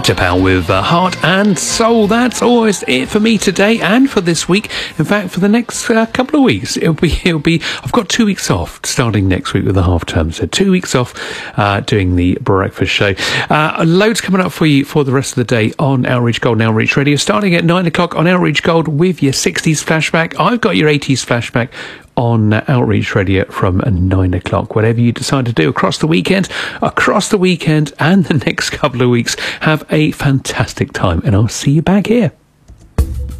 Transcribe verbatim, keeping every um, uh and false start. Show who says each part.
Speaker 1: Peter Powell with uh, Heart and Soul. That's always it for me today and for this week. In fact, for the next uh, couple of weeks, it'll be, it'll be, I've got two weeks off starting next week with the half term. So two weeks off uh, doing the breakfast show. Uh, loads coming up for you for the rest of the day on Outreach Gold and Outreach Radio, starting at nine o'clock on Outreach Gold with your sixties flashback. I've got your eighties flashback on Outreach Radio from nine o'clock. Whatever you decide to do across the weekend, across the weekend and the next couple of weeks, have a fantastic time, and I'll see you back here.